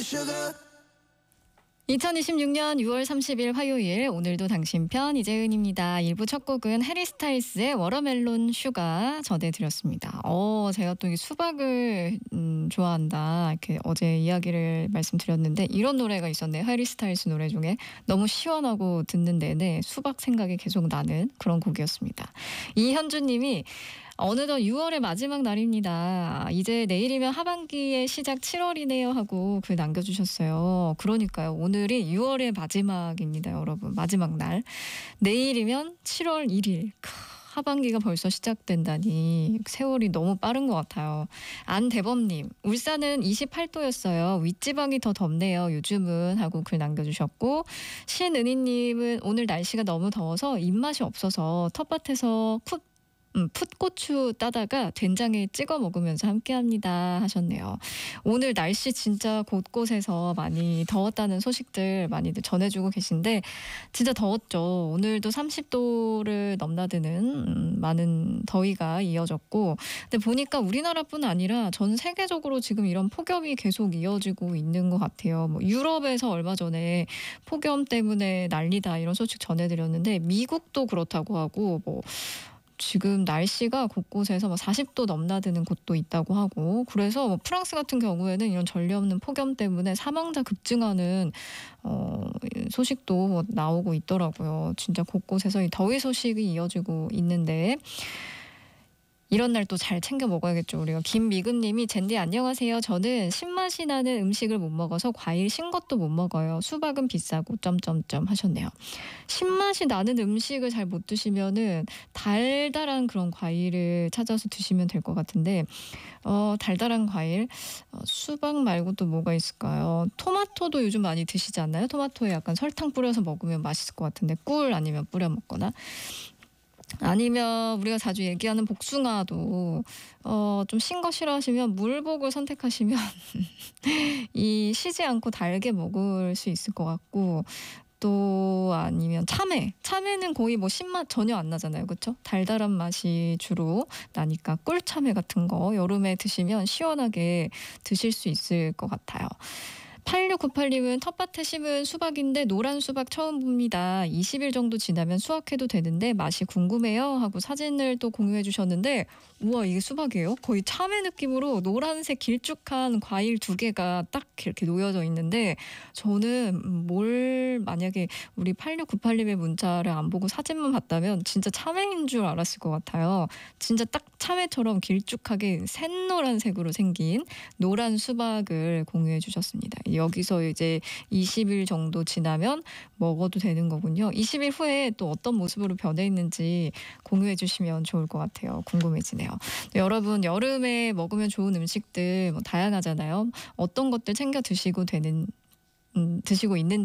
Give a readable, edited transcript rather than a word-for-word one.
2026년 6월 30일 화요일 오늘도 당신 편 이재은입니다. 1부 첫 곡은 해리 스타일스의 워터멜론 슈가 전해드렸습니다. 제가 또 이 수박을 좋아한다 이렇게 어제 이야기를 말씀드렸는데 이런 노래가 있었네요. 해리 스타일스 노래 중에 너무 시원하고 듣는 내내 수박 생각이 계속 나는 그런 곡이었습니다. 이현주님이 어느덧 6월의 마지막 날입니다. 이제 내일이면 하반기의 시작 7월이네요 하고 글 남겨주셨어요. 그러니까요. 오늘이 6월의 마지막입니다. 여러분. 마지막 날. 내일이면 7월 1일. 하반기가 벌써 시작된다니 세월이 너무 빠른 것 같아요. 안대범님, 울산은 28도였어요. 윗지방이 더 덥네요. 요즘은 하고 글 남겨주셨고 신은희님은 오늘 날씨가 너무 더워서 입맛이 없어서 텃밭에서 풋고추 따다가 된장에 찍어 먹으면서 함께합니다 하셨네요. 오늘 날씨 진짜 곳곳에서 많이 더웠다는 소식들 많이들 전해주고 계신데 진짜 더웠죠. 오늘도 30도를 넘나드는 많은 더위가 이어졌고 근데 보니까 우리나라뿐 아니라 전 세계적으로 지금 이런 폭염이 계속 이어지고 있는 것 같아요. 뭐 유럽에서 얼마 전에 폭염 때문에 난리다 이런 소식 전해드렸는데 미국도 그렇다고 하고 지금 날씨가 곳곳에서 40도 넘나드는 곳도 있다고 하고 그래서 프랑스 같은 경우에는 이런 전례 없는 폭염 때문에 사망자 급증하는 소식도 나오고 있더라고요. 진짜 곳곳에서 이 더위 소식이 이어지고 있는데 이런 날 또 잘 챙겨 먹어야겠죠. 우리가 김미금님이 젠디 안녕하세요. 저는 신맛이 나는 음식을 못 먹어서 과일 신 것도 못 먹어요. 수박은 비싸고 점점점 하셨네요. 신맛이 나는 음식을 잘 못 드시면은 달달한 그런 과일을 찾아서 드시면 될 것 같은데 달달한 과일 수박 말고 또 뭐가 있을까요? 토마토도 요즘 많이 드시지 않나요? 토마토에 약간 설탕 뿌려서 먹으면 맛있을 것 같은데 꿀 아니면 뿌려 먹거나 아니면 우리가 자주 얘기하는 복숭아도 좀 신 거 싫어하시면 물복을 선택하시면 이 시지 않고 달게 먹을 수 있을 것 같고 또 아니면 참외는 거의 신맛 전혀 안 나잖아요. 그렇죠? 달달한 맛이 주로 나니까 꿀참외 같은 거 여름에 드시면 시원하게 드실 수 있을 것 같아요. 8698님은 텃밭에 심은 수박인데 노란 수박 처음 봅니다. 20일 정도 지나면 수확해도 되는데 맛이 궁금해요 하고 사진을 또 공유해 주셨는데 우와 이게 수박이에요? 거의 참외 느낌으로 노란색 길쭉한 과일 2개가 딱 이렇게 놓여져 있는데 저는 만약에 우리 8698님의 문자를 안 보고 사진만 봤다면 진짜 참외인 줄 알았을 것 같아요. 진짜 딱 참외처럼 길쭉하게 샛노란색으로 생긴 노란 수박을 공유해 주셨습니다. 여기서 이제 20일 정도 지나면 먹어도 되는 거군요. 20일 후에 또 어떤 모습으로 변해 있는지 공유해 주시면 좋을 것 같아요. 궁금해지네요. 여러분 여름에 먹으면 좋은 음식들 다양하잖아요. 어떤 것들 챙겨 드시고 있는지